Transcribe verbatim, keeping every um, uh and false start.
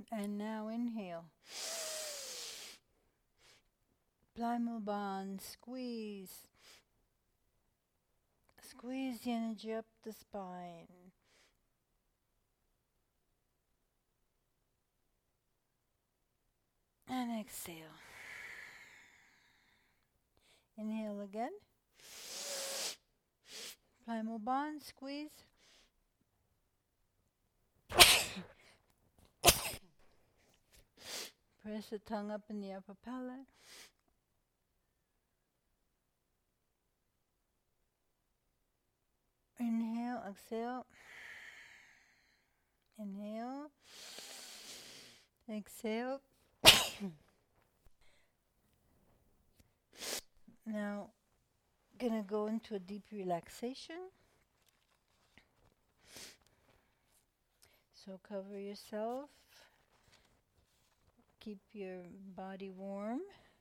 And now inhale. Plymoband, squeeze. Squeeze the energy up the spine. And exhale. Inhale again. Plymoband, squeeze. Press the tongue up in the upper palate. Inhale, exhale. Inhale. Exhale. Now, gonna go into a deep relaxation. So cover yourself. Keep your body warm.